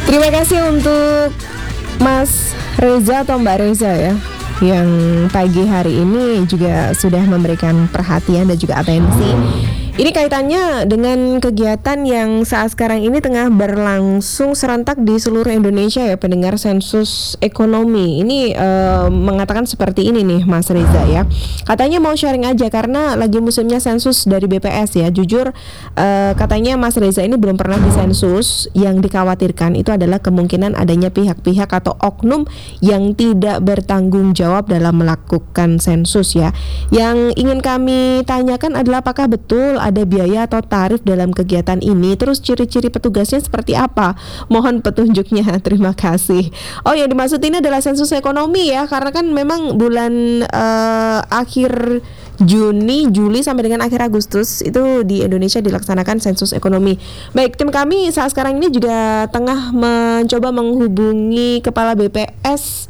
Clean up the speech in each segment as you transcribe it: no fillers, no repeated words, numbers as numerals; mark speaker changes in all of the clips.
Speaker 1: Terima kasih untuk Mas Reza atau Mbak Reza ya, yang pagi hari ini juga sudah memberikan perhatian dan juga atensi. Ini kaitannya dengan kegiatan yang saat sekarang ini tengah berlangsung serentak di seluruh Indonesia ya, pendengar, sensus ekonomi. Ini mengatakan seperti ini nih Mas Reza ya. Katanya mau sharing aja karena lagi musimnya sensus dari BPS ya. Jujur katanya Mas Reza ini belum pernah disensus. Yang dikhawatirkan itu adalah kemungkinan adanya pihak-pihak atau oknum yang tidak bertanggung jawab dalam melakukan sensus ya. Yang ingin kami tanyakan adalah apakah betul ada biaya atau tarif dalam kegiatan ini, terus ciri-ciri petugasnya seperti apa? Mohon petunjuknya, terima kasih. Oh, yang dimaksud ini adalah sensus ekonomi ya, karena kan memang bulan akhir Juni, Juli sampai dengan akhir Agustus itu di Indonesia dilaksanakan sensus ekonomi. Baik, tim kami saat sekarang ini juga tengah mencoba menghubungi Kepala BPS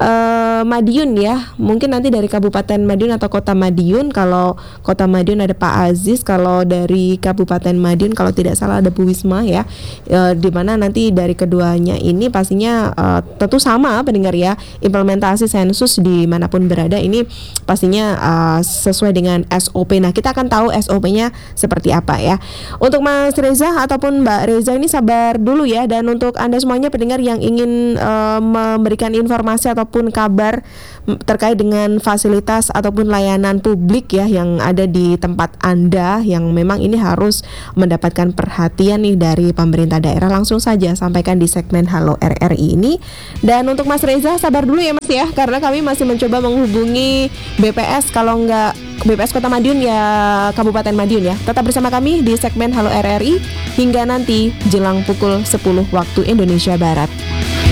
Speaker 1: Madiun ya, mungkin nanti dari Kabupaten Madiun atau Kota Madiun. Kalau Kota Madiun ada Pak Aziz, kalau dari Kabupaten Madiun kalau tidak salah ada Bu Wisma ya, di mana nanti dari keduanya ini pastinya tentu sama pendengar ya, implementasi sensus dimanapun berada ini pastinya sesuai dengan SOP. Nah, kita akan tahu SOP-nya seperti apa ya. Untuk Mas Reza ataupun Mbak Reza ini sabar dulu ya, dan untuk Anda semuanya pendengar yang ingin memberikan informasi ataupun kabar terkait dengan fasilitas ataupun layanan publik ya yang ada di tempat Anda yang memang ini harus mendapatkan perhatian nih dari pemerintah daerah, langsung saja sampaikan di segmen Halo RRI ini. Dan untuk Mas Reza sabar dulu ya Mas ya, karena kami masih mencoba menghubungi BPS, kalau enggak BPS Kota Madiun ya Kabupaten Madiun ya. Tetap bersama kami di segmen Halo RRI hingga nanti jelang pukul 10 waktu Indonesia Barat.